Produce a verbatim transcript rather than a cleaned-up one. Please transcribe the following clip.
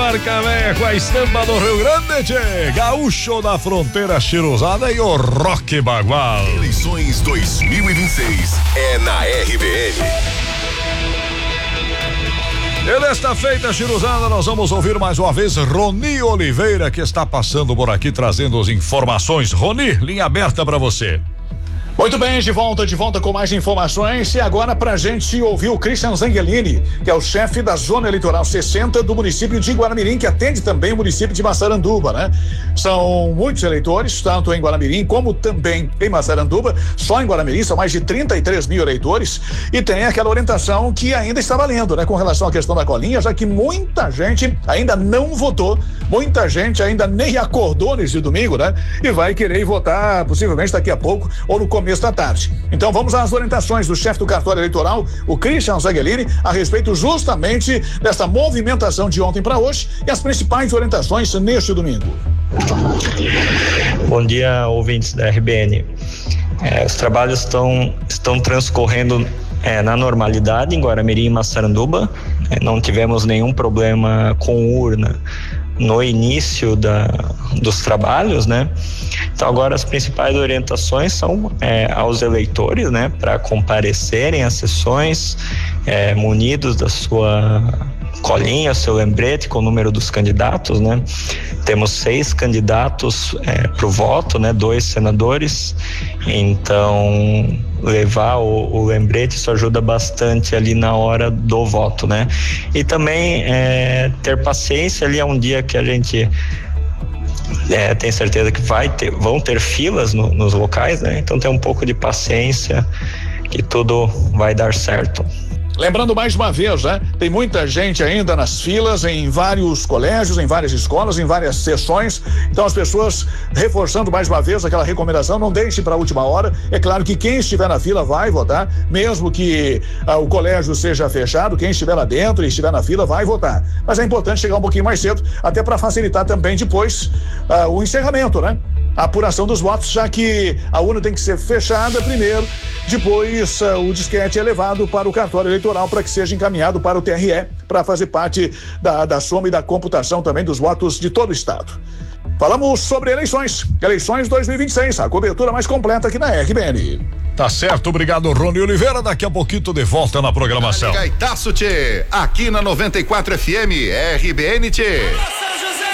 marca velha com a estampa do Rio Grande, tchê. Gaúcho da fronteira chiruzada e o Rock Bagual. Eleições dois mil e vinte e seis é na R B N. E nesta feita chiruzada nós vamos ouvir mais uma vez Roni Oliveira, que está passando por aqui trazendo as informações. Roni, linha aberta para você. Muito bem, de volta, de volta com mais informações e agora pra gente ouvir o Christian Zangelini, que é o chefe da Zona Eleitoral sessenta do município de Guaramirim, que atende também o município de Massaranduba, né? São muitos eleitores, tanto em Guaramirim como também em Massaranduba. Só em Guaramirim são mais de trinta e três mil eleitores e tem aquela orientação que ainda está valendo, né? Com relação à questão da colinha, já que muita gente ainda não votou, muita gente ainda nem acordou nesse domingo, né? E vai querer ir votar possivelmente daqui a pouco ou no começo da tarde. Então vamos às orientações do chefe do cartório eleitoral, o Christian Zangelini, a respeito justamente dessa movimentação de ontem para hoje e as principais orientações neste domingo. Bom dia, ouvintes da R B N. É, os trabalhos estão, estão transcorrendo é, na normalidade em Guaramirim e Massaranduba. É, não tivemos nenhum problema com urna no início da, dos trabalhos, né? Então agora as principais orientações são é, aos eleitores, né? Para comparecerem às sessões é, munidos da sua colinha, seu lembrete com o número dos candidatos, né? Temos seis candidatos é, para o voto, né? Dois senadores, então levar o, o lembrete, isso ajuda bastante ali na hora do voto, né? E também é, ter paciência, ali é um dia que a gente é, tem certeza que vai ter, vão ter filas no, nos locais, né? Então ter um pouco de paciência que tudo vai dar certo. Lembrando mais uma vez, né? Tem muita gente ainda nas filas, em vários colégios, em várias escolas, em várias sessões. Então as pessoas, reforçando mais uma vez aquela recomendação, não deixe para a última hora. É claro que quem estiver na fila vai votar, mesmo que ah, o colégio seja fechado, quem estiver lá dentro e estiver na fila vai votar. Mas é importante chegar um pouquinho mais cedo, até para facilitar também depois ah, o encerramento, né? A apuração dos votos, já que a urna tem que ser fechada primeiro, depois uh, o disquete é levado para o cartório eleitoral para que seja encaminhado para o T R E, para fazer parte da, da soma e da computação também dos votos de todo o estado. Falamos sobre eleições, eleições dois mil e vinte e seis, a cobertura mais completa aqui na R B N. Tá certo, obrigado, Rony Oliveira. Daqui a pouquinho tô de volta na programação. Gaitaço, tchê, aqui na noventa e quatro F M, R B N, tchê.